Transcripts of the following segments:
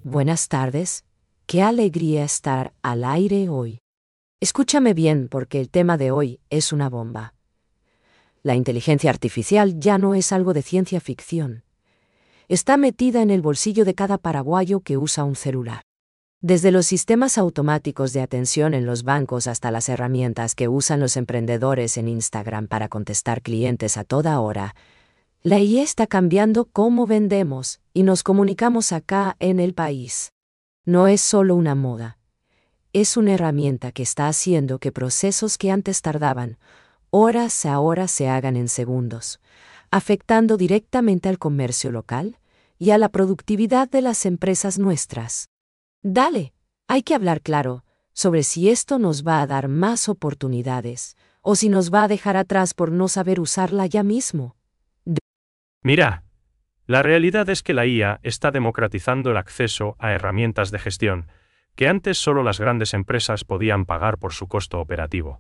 Buenas tardes. Qué alegría estar al aire hoy. Escúchame bien porque el tema de hoy es una bomba. La inteligencia artificial ya no es algo de ciencia ficción. Está metida en el bolsillo de cada paraguayo que usa un celular. Desde los sistemas automáticos de atención en los bancos hasta las herramientas que usan los emprendedores en Instagram para contestar clientes a toda hora, la IA está cambiando cómo vendemos y nos comunicamos acá en el país. No es solo una moda. Es una herramienta que está haciendo que procesos que antes tardaban horas ahora se hagan en segundos, afectando directamente al comercio local y a la productividad de las empresas nuestras. Dale, hay que hablar claro sobre si esto nos va a dar más oportunidades o si nos va a dejar atrás por no saber usarla ya mismo. Mira, la realidad es que la IA está democratizando el acceso a herramientas de gestión que antes solo las grandes empresas podían pagar por su costo operativo.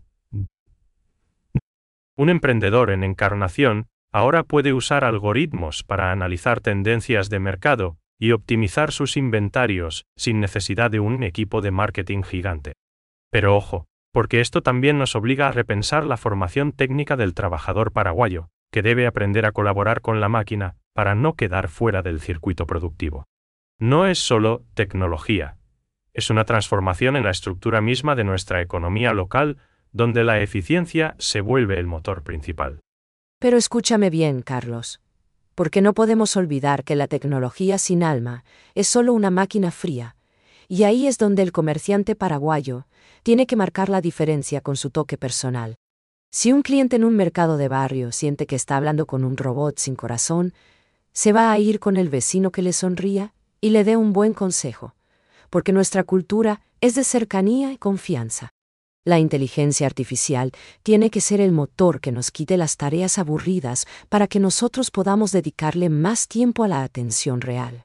Un emprendedor en encarnación ahora puede usar algoritmos para analizar tendencias de mercado y optimizar sus inventarios sin necesidad de un equipo de marketing gigante. Pero ojo, porque esto también nos obliga a repensar la formación técnica del trabajador paraguayo, que debe aprender a colaborar con la máquina para no quedar fuera del circuito productivo. No es solo tecnología. Es una transformación en la estructura misma de nuestra economía local, donde la eficiencia se vuelve el motor principal. Pero escúchame bien, Carlos, porque no podemos olvidar que la tecnología sin alma es solo una máquina fría, y ahí es donde el comerciante paraguayo tiene que marcar la diferencia con su toque personal. Si un cliente en un mercado de barrio siente que está hablando con un robot sin corazón, se va a ir con el vecino que le sonría y le dé un buen consejo, porque nuestra cultura es de cercanía y confianza. La inteligencia artificial tiene que ser el motor que nos quite las tareas aburridas para que nosotros podamos dedicarle más tiempo a la atención real,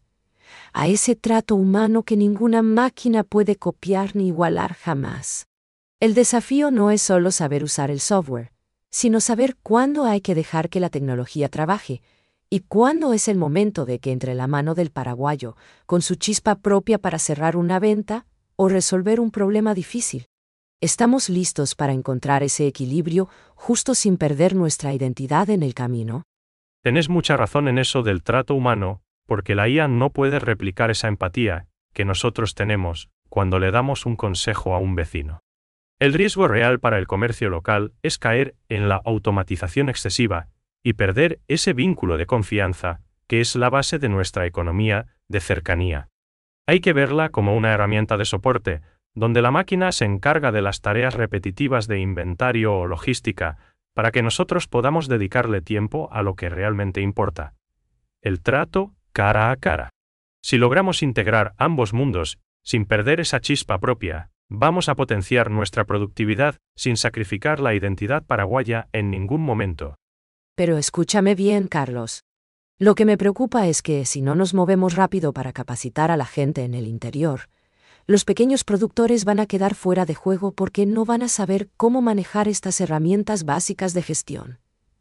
a ese trato humano que ninguna máquina puede copiar ni igualar jamás. El desafío no es solo saber usar el software, sino saber cuándo hay que dejar que la tecnología trabaje y cuándo es el momento de que entre la mano del paraguayo con su chispa propia para cerrar una venta o resolver un problema difícil. ¿Estamos listos para encontrar ese equilibrio justo sin perder nuestra identidad en el camino? Tenés mucha razón en eso del trato humano, porque la IA no puede replicar esa empatía que nosotros tenemos cuando le damos un consejo a un vecino. El riesgo real para el comercio local es caer en la automatización excesiva y perder ese vínculo de confianza que es la base de nuestra economía de cercanía. Hay que verla como una herramienta de soporte, donde la máquina se encarga de las tareas repetitivas de inventario o logística, para que nosotros podamos dedicarle tiempo a lo que realmente importa: el trato cara a cara. Si logramos integrar ambos mundos, sin perder esa chispa propia, vamos a potenciar nuestra productividad sin sacrificar la identidad paraguaya en ningún momento. Pero escúchame bien, Carlos. Lo que me preocupa es que si no nos movemos rápido para capacitar a la gente en el interior, los pequeños productores van a quedar fuera de juego porque no van a saber cómo manejar estas herramientas básicas de gestión.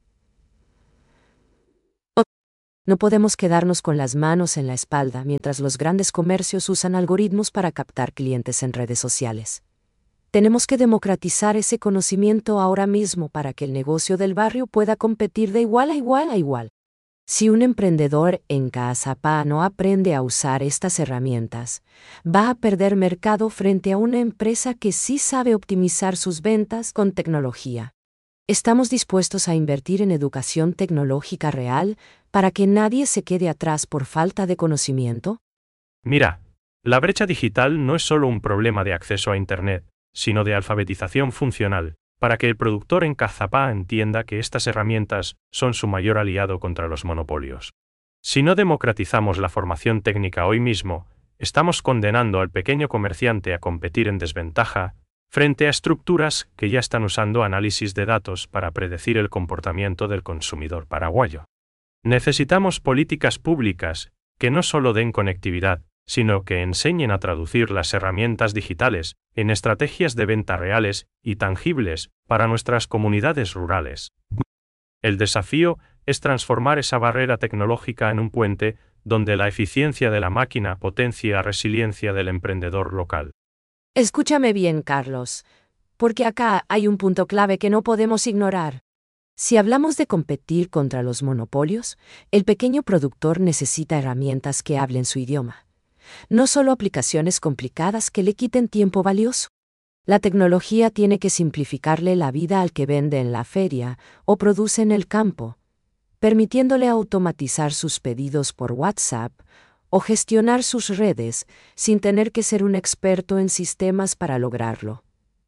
No podemos quedarnos con las manos en la espalda mientras los grandes comercios usan algoritmos para captar clientes en redes sociales. Tenemos que democratizar ese conocimiento ahora mismo para que el negocio del barrio pueda competir de igual a igual a igual. Si un emprendedor en Caazapá no aprende a usar estas herramientas, va a perder mercado frente a una empresa que sí sabe optimizar sus ventas con tecnología. ¿Estamos dispuestos a invertir en educación tecnológica real para que nadie se quede atrás por falta de conocimiento? Mira, la brecha digital no es solo un problema de acceso a Internet, sino de alfabetización funcional, para que el productor en Caazapá entienda que estas herramientas son su mayor aliado contra los monopolios. Si no democratizamos la formación técnica hoy mismo, estamos condenando al pequeño comerciante a competir en desventaja frente a estructuras que ya están usando análisis de datos para predecir el comportamiento del consumidor paraguayo. Necesitamos políticas públicas que no solo den conectividad, sino que enseñen a traducir las herramientas digitales en estrategias de venta reales y tangibles para nuestras comunidades rurales. El desafío es transformar esa barrera tecnológica en un puente donde la eficiencia de la máquina potencia la resiliencia del emprendedor local. Escúchame bien, Carlos, porque acá hay un punto clave que no podemos ignorar. Si hablamos de competir contra los monopolios, el pequeño productor necesita herramientas que hablen su idioma. No solo aplicaciones complicadas que le quiten tiempo valioso. La tecnología tiene que simplificarle la vida al que vende en la feria o produce en el campo, permitiéndole automatizar sus pedidos por WhatsApp o gestionar sus redes sin tener que ser un experto en sistemas para lograrlo.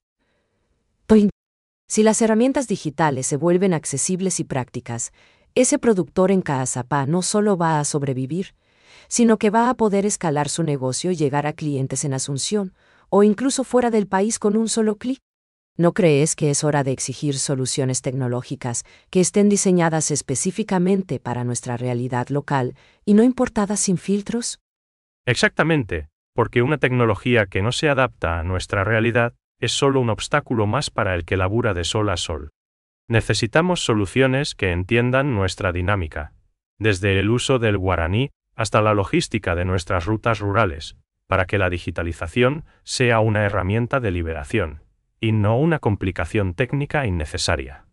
Si las herramientas digitales se vuelven accesibles y prácticas, ese productor en Caazapá no solo va a sobrevivir, sino que va a poder escalar su negocio y llegar a clientes en Asunción, o incluso fuera del país con un solo clic. ¿No crees que es hora de exigir soluciones tecnológicas que estén diseñadas específicamente para nuestra realidad local y no importadas sin filtros? Exactamente, porque una tecnología que no se adapta a nuestra realidad es solo un obstáculo más para el que labura de sol a sol. Necesitamos soluciones que entiendan nuestra dinámica, desde el uso del guaraní hasta la logística de nuestras rutas rurales, para que la digitalización sea una herramienta de liberación, y no una complicación técnica innecesaria.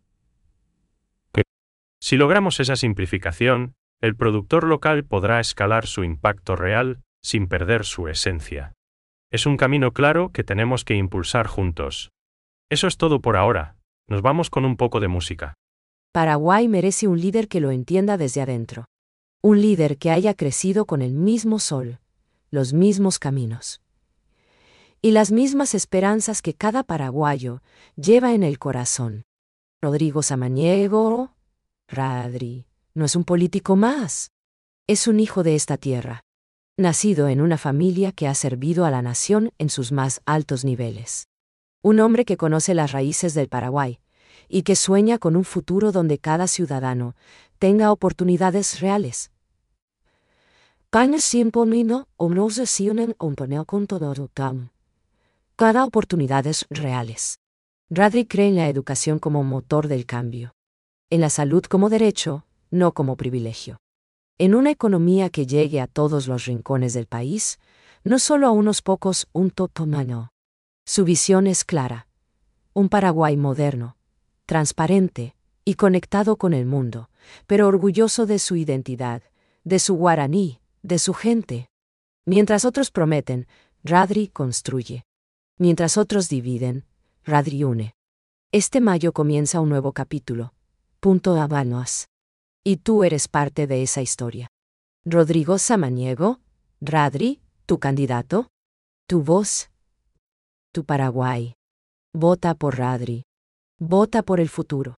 Si logramos esa simplificación, el productor local podrá escalar su impacto real sin perder su esencia. Es un camino claro que tenemos que impulsar juntos. Eso es todo por ahora. Nos vamos con un poco de música. Paraguay merece un líder que lo entienda desde adentro. Un líder que haya crecido con el mismo sol, los mismos caminos y las mismas esperanzas que cada paraguayo lleva en el corazón. Rodrigo Samaniego, Radri, no es un político más. Es un hijo de esta tierra, nacido en una familia que ha servido a la nación en sus más altos niveles. Un hombre que conoce las raíces del Paraguay y que sueña con un futuro donde cada ciudadano tenga oportunidades reales. Cada oportunidades reales. Radri cree en la educación como motor del cambio. En la salud como derecho, no como privilegio. En una economía que llegue a todos los rincones del país, no solo a unos pocos, un totomano. Su visión es clara. Un Paraguay moderno, transparente y conectado con el mundo, pero orgulloso de su identidad, de su guaraní, de su gente. Mientras otros prometen, Radri construye. Mientras otros dividen, Radri une. Este mayo comienza un nuevo capítulo. Punto Habanos. Y tú eres parte de esa historia. Rodrigo Samaniego, Radri, tu candidato, tu voz, tu Paraguay. Vota por Radri. Vota por el futuro.